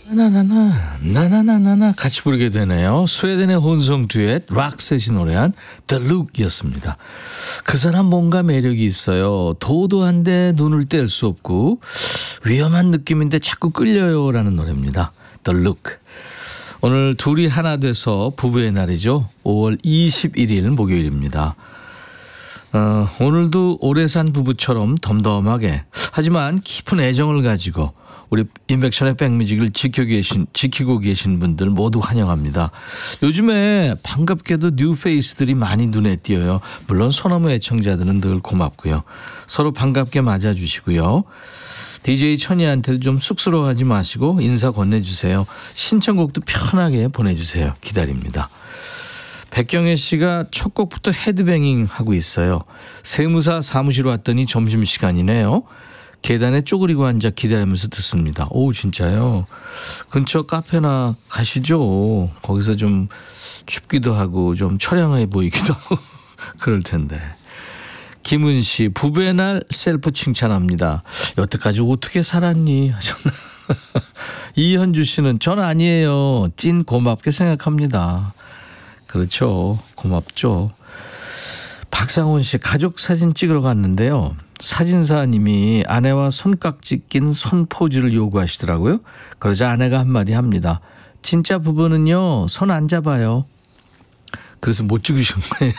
나나나나나나나나 같이 부르게 되네요. 스웨덴의 혼성 듀엣 락셋이 노래한 The Look이었습니다. 그 사람 뭔가 매력이 있어요. 도도한데 눈을 뗄 수 없고 위험한 느낌인데 자꾸 끌려요라는 노래입니다. The Look. 오늘 둘이 하나 돼서 부부의 날이죠. 5월 21일 목요일입니다. 오늘도 오래 산 부부처럼 덤덤하게 하지만 깊은 애정을 가지고 우리 인백션의 백뮤직을 지키고 계신 분들 모두 환영합니다. 요즘에 반갑게도 뉴페이스들이 많이 눈에 띄어요. 물론 소나무 애청자들은 늘 고맙고요. 서로 반갑게 맞아주시고요. DJ 천이한테도 좀 쑥스러워하지 마시고 인사 건네주세요. 신청곡도 편하게 보내주세요. 기다립니다. 백경애 씨가 첫 곡부터 헤드뱅잉 하고 있어요. 세무사 사무실 왔더니 점심시간이네요. 계단에 쪼그리고 앉아 기다리면서 듣습니다. 오, 진짜요? 근처 카페나 가시죠. 거기서 좀 춥기도 하고 좀 처량해 보이기도 하고 그럴 텐데. 김은 씨, 부부의 날 셀프 칭찬합니다. 여태까지 어떻게 살았니? 하셨나. 이현주 씨는 전 아니에요. 찐 고맙게 생각합니다. 그렇죠. 고맙죠. 박상훈 씨, 가족 사진 찍으러 갔는데요. 사진사님이 아내와 손깍지 낀 손 포즈를 요구하시더라고요. 그러자 아내가 한마디 합니다. 진짜 부부는요, 손 안 잡아요. 그래서 못 찍으신 거예요.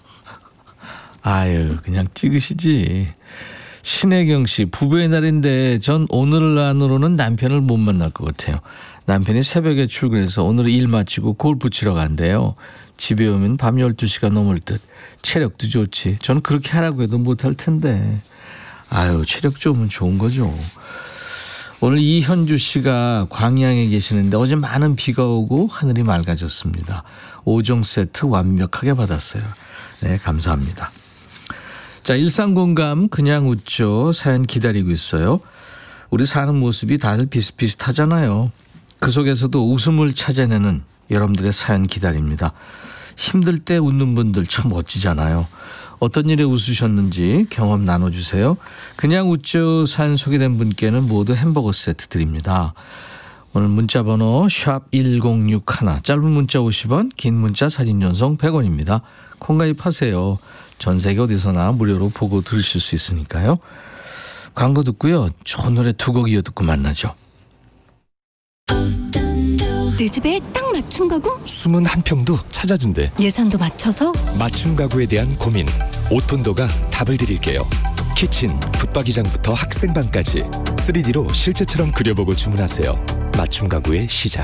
아유, 그냥 찍으시지. 신혜경 씨, 부부의 날인데 전 오늘 안으로는 남편을 못 만날 것 같아요. 남편이 새벽에 출근해서 오늘 일 마치고 골프 치러 간대요. 집에 오면 밤 12시가 넘을 듯. 체력도 좋지. 저는 그렇게 하라고 해도 못할 텐데. 아유, 체력 좋으면 좋은 거죠. 오늘 이현주 씨가 광양에 계시는데 어제 많은 비가 오고 하늘이 맑아졌습니다. 5종 세트 완벽하게 받았어요. 네, 감사합니다. 자, 일상공감 그냥 웃죠. 사연 기다리고 있어요. 우리 사는 모습이 다들 비슷비슷하잖아요. 그 속에서도 웃음을 찾아내는 여러분들의 사연 기다립니다. 힘들 때 웃는 분들 참 멋지잖아요. 어떤 일에 웃으셨는지 경험 나눠주세요. 그냥 웃죠 사연 소개된 분께는 모두 햄버거 세트 드립니다. 오늘 문자번호 샵1061, 짧은 문자 50원, 긴 문자 사진 전송 100원입니다. 콩 가입하세요. 전 세계 어디서나 무료로 보고 들으실 수 있으니까요. 광고 듣고요. 좋은 노래 두 곡 이어 듣고 만나죠. 내 집에 딱 맞춤 가구? 숨은 한 평도 찾아준대. 예산도 맞춰서? 맞춤 가구에 대한 고민, 오톤도가 답을 드릴게요. 키친, 붙박이장부터 학생방까지 3D로 실제처럼 그려보고 주문하세요. 맞춤 가구의 시작.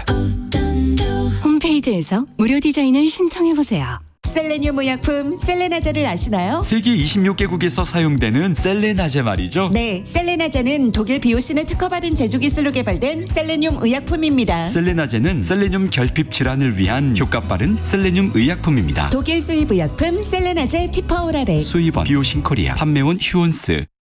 홈페이지에서 무료 디자인을 신청해보세요. 셀레늄 의약품 셀레나제를 아시나요? 세계 26개국에서 사용되는 셀레나제 말이죠. 네, 셀레나제는 독일 비오신을 특허받은 제조 기술로 개발된 셀레늄 의약품입니다. 셀레나제는 셀레늄 결핍 질환을 위한 효과 빠른 셀레늄 의약품입니다. 독일 수입 의약품 셀레나제 티퍼오라레. 수입원 비오신 코리아, 판매원 휴온스.